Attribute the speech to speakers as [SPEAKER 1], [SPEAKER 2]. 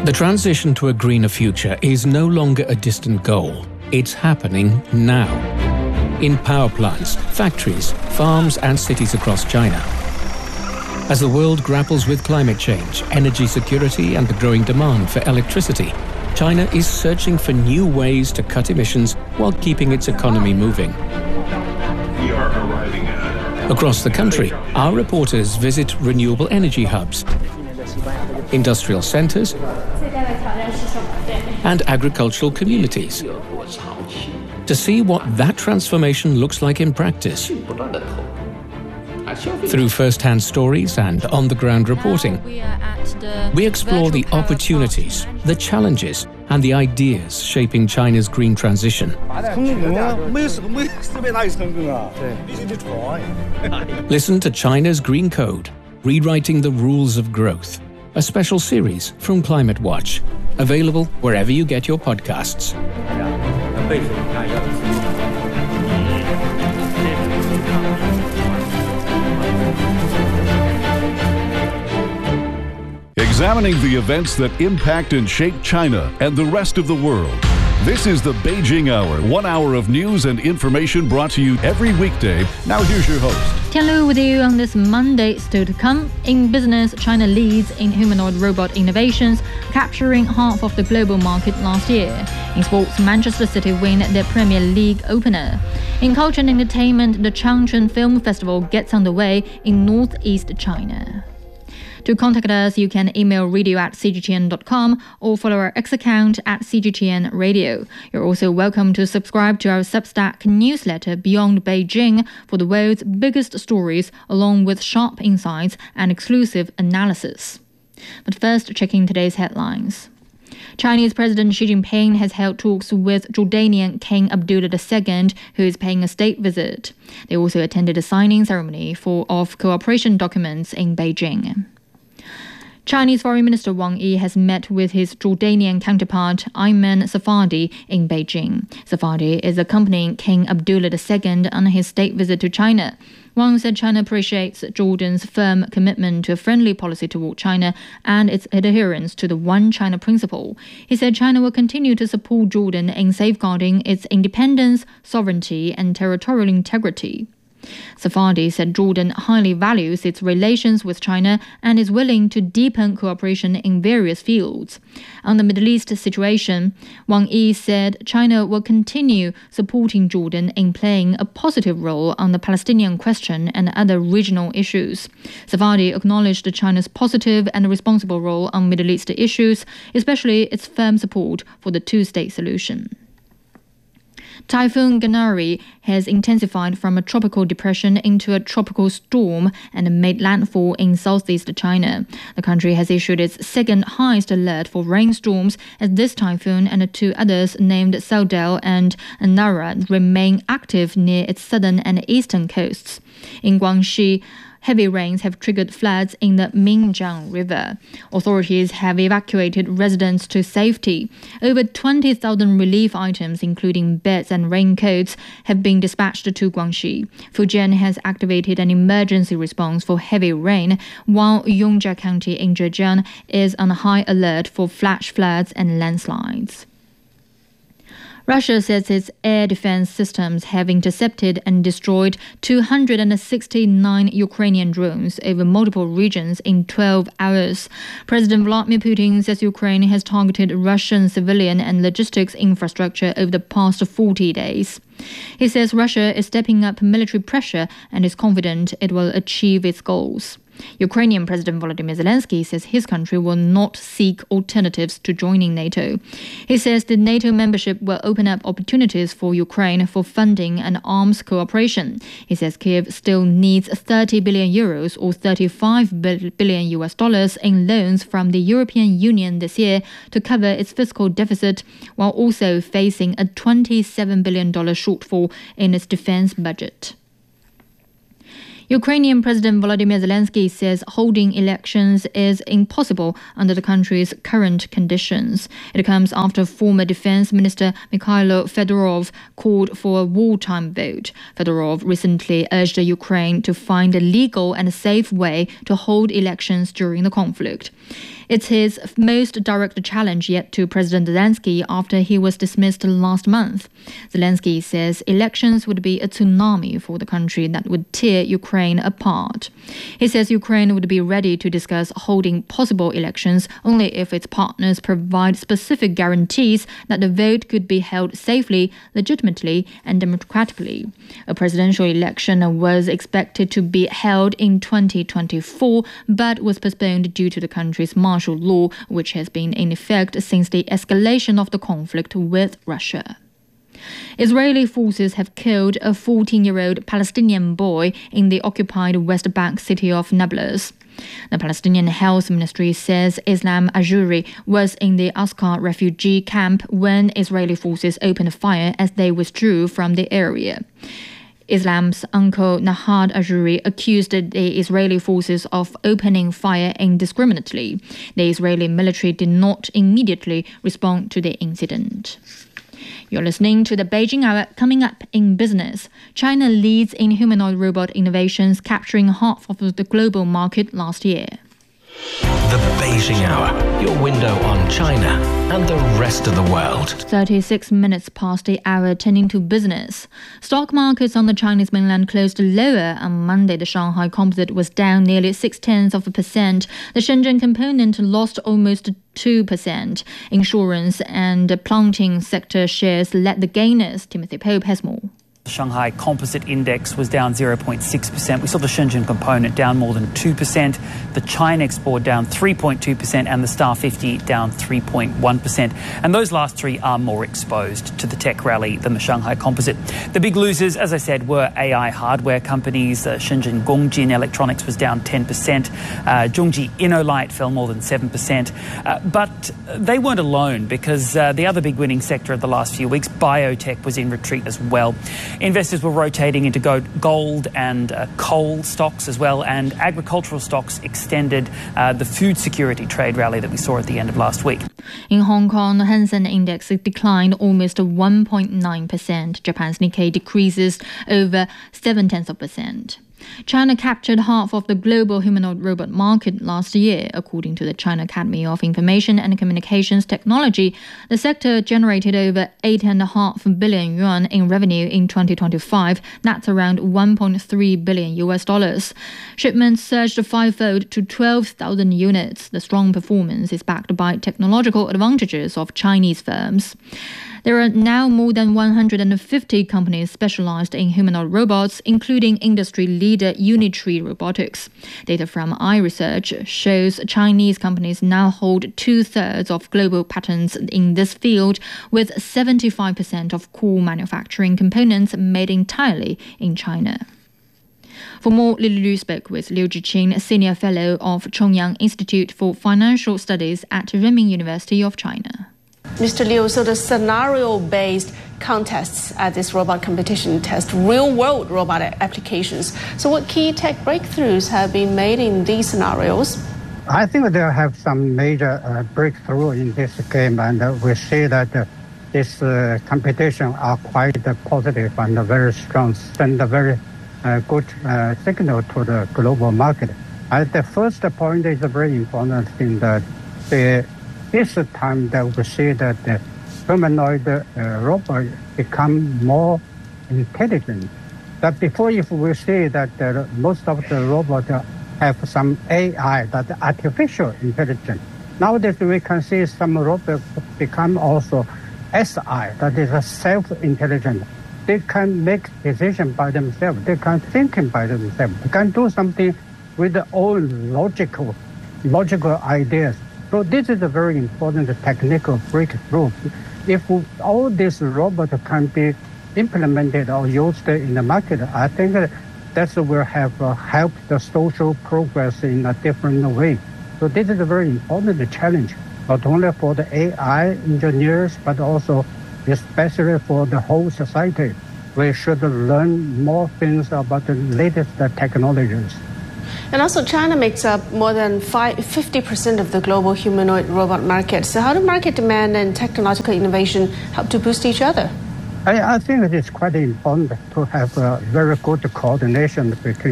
[SPEAKER 1] The transition to a greener future is no longer a distant goal. It's happening now. In power plants, factories, farms and cities across China. As the world grapples with climate change, energy security and the growing demand for electricity, China is searching for new ways to cut emissions while keeping its economy moving. Across the country, our reporters visit renewable energy hubs, industrial centers, and agricultural communities to see what that transformation looks like in practice. Through first-hand stories and on-the-ground reporting, we explore the opportunities, the challenges, and the ideas shaping China's green transition. Listen to China's Green Code, Rewriting the Rules of Growth, a special series from Climate Watch, available wherever you get your podcasts.
[SPEAKER 2] Examining the events that impact and shape China and the rest of the world. This is the Beijing Hour, 1 hour of news and information brought to you every weekday. Now here's your host.
[SPEAKER 3] Tian Lu with you on this Monday. Still to come. In business, China leads in humanoid robot innovations, capturing half of the global market last year. In sports, Manchester City win their Premier League opener. In culture and entertainment, the Changchun Film Festival gets underway in northeast China. To contact us, you can email radio@cgtn.com or follow our X account @CGTN Radio. You're also welcome to subscribe to our Substack newsletter Beyond Beijing for the world's biggest stories, along with sharp insights and exclusive analysis. But first, checking today's headlines. Chinese President Xi Jinping has held talks with Jordanian King Abdullah II, who is paying a state visit. They also attended a signing ceremony of cooperation documents in Beijing. Chinese Foreign Minister Wang Yi has met with his Jordanian counterpart Ayman Safadi in Beijing. Safadi is accompanying King Abdullah II on his state visit to China. Wang said China appreciates Jordan's firm commitment to a friendly policy toward China and its adherence to the One China principle. He said China will continue to support Jordan in safeguarding its independence, sovereignty, and territorial integrity. Safadi said Jordan highly values its relations with China and is willing to deepen cooperation in various fields. On the Middle East situation, Wang Yi said China will continue supporting Jordan in playing a positive role on the Palestinian question and other regional issues. Safadi acknowledged China's positive and responsible role on Middle East issues, especially its firm support for the two-state solution. Typhoon Ganari has intensified from a tropical depression into a tropical storm and made landfall in southeast China. The country has issued its second highest alert for rainstorms as this typhoon and the two others named Saudel and Nara remain active near its southern and eastern coasts. In Guangxi, heavy rains have triggered floods in the Minjiang River. Authorities have evacuated residents to safety. Over 20,000 relief items, including beds and raincoats, have been dispatched to Guangxi. Fujian has activated an emergency response for heavy rain, while Yongzhou County in Zhejiang is on high alert for flash floods and landslides. Russia says its air defense systems have intercepted and destroyed 269 Ukrainian drones over multiple regions in 12 hours. President Vladimir Putin says Ukraine has targeted Russian civilian and logistics infrastructure over the past 40 days. He says Russia is stepping up military pressure and is confident it will achieve its goals. Ukrainian President Volodymyr Zelensky says his country will not seek alternatives to joining NATO. He says the NATO membership will open up opportunities for Ukraine for funding and arms cooperation. He says Kiev still needs 30 billion euros or $35 billion in loans from the European Union this year to cover its fiscal deficit, while also facing a $27 billion shortfall in its defense budget. Ukrainian President Volodymyr Zelensky says holding elections is impossible under the country's current conditions. It comes after former Defense Minister Mikhailo Fedorov called for a wartime vote. Fedorov recently urged Ukraine to find a legal and safe way to hold elections during the conflict. It's his most direct challenge yet to President Zelensky after he was dismissed last month. Zelensky says elections would be a tsunami for the country that would tear Ukraine apart. He says Ukraine would be ready to discuss holding possible elections only if its partners provide specific guarantees that the vote could be held safely, legitimately, and democratically. A presidential election was expected to be held in 2024, but was postponed due to the country's martial law, which has been in effect since the escalation of the conflict with Russia. Israeli forces have killed a 14-year-old Palestinian boy in the occupied West Bank city of Nablus. The Palestinian Health Ministry says Islam Ajuri was in the Askar refugee camp when Israeli forces opened fire as they withdrew from the area. Islam's uncle Nahad Ajuri accused the Israeli forces of opening fire indiscriminately. The Israeli military did not immediately respond to the incident. You're listening to the Beijing Hour. Coming up in business, China leads in humanoid robot innovations, capturing half of the global market last year.
[SPEAKER 4] The Beijing Hour, your window on China and the rest of the world.
[SPEAKER 3] 36 minutes past the hour, turning to business. Stock markets on the Chinese mainland closed lower on Monday. The Shanghai Composite was down nearly 0.6%. The Shenzhen Component lost almost 2%. Insurance and planting sector shares led the gainers. Timothy Pope has more.
[SPEAKER 5] The Shanghai Composite Index was down 0.6%. We saw the Shenzhen Component down more than 2%, the China Export down 3.2%, and the Star 50 down 3.1%. And those last three are more exposed to the tech rally than the Shanghai Composite. The big losers, as I said, were AI hardware companies. Shenzhen Gongjin Electronics was down 10%. Zhongji InnoLight fell more than 7%. But they weren't alone, because the other big winning sector of the last few weeks, biotech, was in retreat as well. Investors were rotating into gold and coal stocks as well, and agricultural stocks extended the food security trade rally that we saw at the end of last week.
[SPEAKER 3] In Hong Kong, the Hang Seng Index declined almost 1.9%. Japan's Nikkei decreases over 0.7%. China captured half of the global humanoid robot market last year. According to the China Academy of Information and Communications Technology, the sector generated over 8.5 billion yuan in revenue in 2025. That's around $1.3 billion. Shipments surged fivefold to 12,000 units. The strong performance is backed by technological advantages of Chinese firms. There are now more than 150 companies specialized in humanoid robots, including industry leader Unitree Robotics. Data from iResearch shows Chinese companies now hold 2/3 of global patents in this field, with 75% of core manufacturing components made entirely in China. For more, Lily Liu spoke with Liu Zhiqing, Senior Fellow of Chongyang Institute for Financial Studies at Renmin University of China.
[SPEAKER 6] Mr. Liu, so the scenario-based contests at this robot competition test real-world robot applications. So what key tech breakthroughs have been made in these scenarios?
[SPEAKER 7] I think they have some major breakthrough in this game, and we see that this competition are quite positive and very strong, send a very good signal to the global market. The first point is a very important thing that this time that we see that the humanoid robot become more intelligent. That before, if we see that most of the robots have some AI, that artificial intelligence. Nowadays we can see some robots become also SI, that is a self-intelligent. They can make decisions by themselves. They can think by themselves. They can do something with their own logical ideas. So this is a very important technical breakthrough. If all these robots can be implemented or used in the market, I think that will have helped the social progress in a different way. So this is a very important challenge, not only for the AI engineers, but also especially for the whole society. we should learn more things about the latest technologies.
[SPEAKER 6] And also, China makes up more than 50% of the global humanoid robot market. So how do market demand and technological innovation help to boost each other?
[SPEAKER 7] I think it is quite important to have a very good coordination between